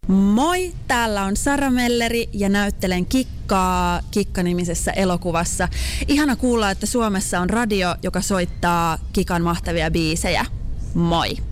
Moi, täällä on Sara Melleri ja näyttelen Kikkaa Kikka-nimisessä elokuvassa. Ihana kuulla, että Suomessa on radio, joka soittaa Kikan mahtavia biisejä. Moi!